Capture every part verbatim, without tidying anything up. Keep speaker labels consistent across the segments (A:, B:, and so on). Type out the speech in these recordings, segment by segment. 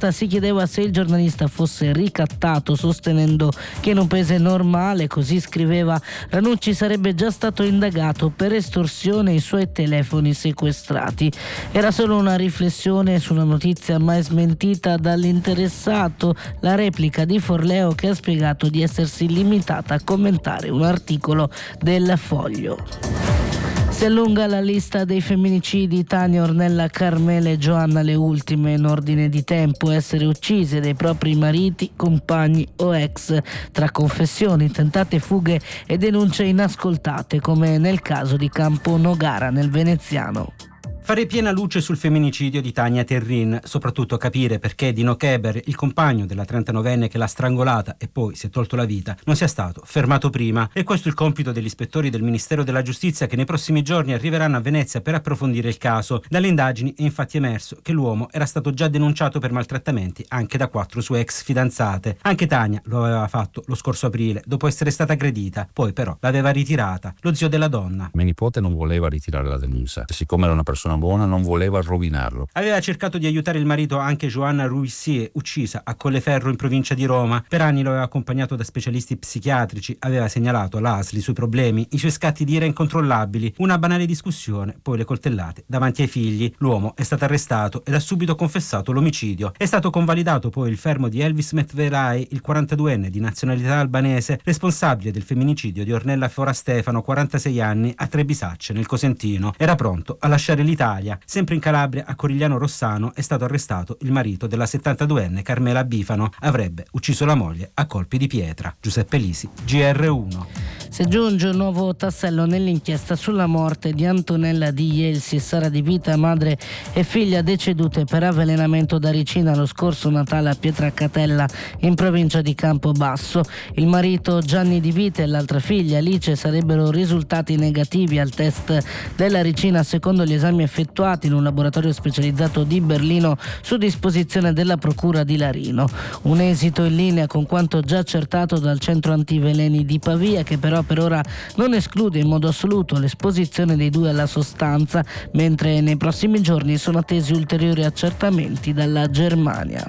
A: intervistata si chiedeva se il giornalista fosse ricattato, sostenendo che in un paese normale, così scriveva, Ranucci sarebbe già stato indagato per estorsione e i suoi telefoni sequestrati. Era solo una riflessione su una notizia mai smentita dall'interessato, la replica di Forleo, che ha spiegato di essersi limitata a commentare un articolo del Foglio. Si allunga la lista dei femminicidi: Tania, Ornella, Carmela e Giovanna, le ultime in ordine di tempo, essere uccise dai propri mariti, compagni o ex, tra confessioni, tentate fughe e denunce inascoltate, come nel caso di Campo Nogara nel veneziano.
B: Fare piena luce sul femminicidio di Tania Terrin, soprattutto capire perché Dino Keber, il compagno della trentanovenne che l'ha strangolata e poi si è tolto la vita, non sia stato fermato prima. E questo è il compito degli ispettori del Ministero della Giustizia, che nei prossimi giorni arriveranno a Venezia per approfondire il caso. Dalle indagini è infatti emerso che l'uomo era stato già denunciato per maltrattamenti anche da quattro sue ex fidanzate. Anche Tania lo aveva fatto lo scorso aprile, dopo essere stata aggredita, poi però l'aveva ritirata. Lo zio della donna:
C: mia nipote non voleva ritirare la denuncia, siccome era una persona buona non voleva rovinarlo.
B: Aveva cercato di aiutare il marito anche Joanna Ruissier, uccisa a Colleferro in provincia di Roma. Per anni lo aveva accompagnato da specialisti psichiatrici, aveva segnalato all'A S L i suoi problemi, i suoi scatti di ira incontrollabili, una banale discussione, poi le coltellate davanti ai figli. L'uomo è stato arrestato ed ha subito confessato l'omicidio. È stato convalidato poi il fermo di Elvis Metvelay, il quarantaduenne di nazionalità albanese, responsabile del femminicidio di Ornella Forastefano, quarantasei anni, a Trebisacce nel Cosentino. Era pronto a lasciare l'Italia. Sempre in Calabria, a Corigliano Rossano, è stato arrestato il marito della settantaduenne Carmela Bifano. Avrebbe ucciso la moglie a colpi di pietra. Giuseppe Lisi, G R uno.
A: Si aggiunge un nuovo tassello nell'inchiesta sulla morte di Antonella Di Ielsi, Sara Di Vita, madre e figlia decedute per avvelenamento da ricina lo scorso Natale a Pietracatella, in provincia di Campobasso. Il marito Gianni Di Vita e l'altra figlia Alice sarebbero risultati negativi al test della ricina, secondo gli esami effettuati in un laboratorio specializzato di Berlino su disposizione della procura di Larino. Un esito in linea con quanto già accertato dal centro antiveleni di Pavia, che però per ora non esclude in modo assoluto l'esposizione dei due alla sostanza, mentre nei prossimi giorni sono attesi ulteriori accertamenti dalla Germania.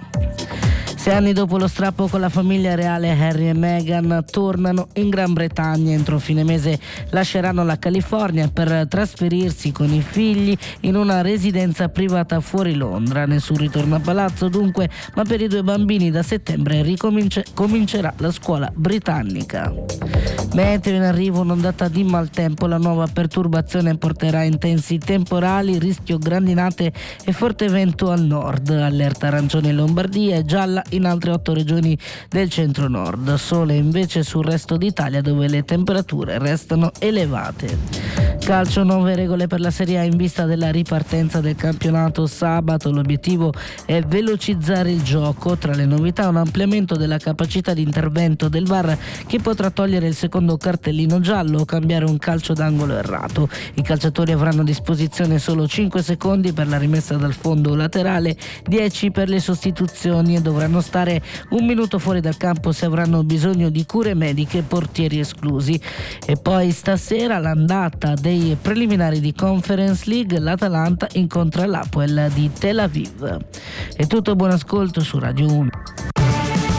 A: Sei anni dopo lo strappo con la famiglia reale, Harry e Meghan tornano in Gran Bretagna. Entro fine mese lasceranno la California per trasferirsi con i figli in una residenza privata fuori Londra. Nessun ritorno a palazzo dunque, ma per i due bambini da settembre ricomince- comincerà la scuola britannica. Meteo in arrivo, un'ondata di maltempo. La nuova perturbazione porterà intensi temporali, rischio grandinate e forte vento al nord. Allerta arancione in Lombardia e gialla in altre otto regioni del centro-nord. Sole invece sul resto d'Italia, dove le temperature restano elevate. Calcio, nuove regole per la Serie A in vista della ripartenza del campionato sabato. L'obiettivo è velocizzare il gioco. Tra le novità, un ampliamento della capacità di intervento del V A R, che potrà togliere il secondo cartellino giallo o cambiare un calcio d'angolo errato. I calciatori avranno a disposizione solo cinque secondi per la rimessa dal fondo laterale, dieci per le sostituzioni, e dovranno stare un minuto fuori dal campo se avranno bisogno di cure mediche, portieri esclusi. E poi stasera l'andata dei preliminari di Conference League, l'Atalanta incontra l'Apoel di Tel Aviv. È tutto, buon ascolto su Radio uno.